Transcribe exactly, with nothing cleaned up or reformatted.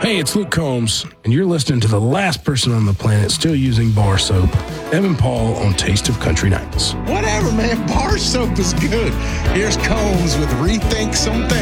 Hey, it's Luke Combs, and you're listening to the last person on the planet still using bar soap, Evan Paul on Taste of Country Nights. Whatever, man. Bar soap is good. Here's Combs with Rethink Some Things.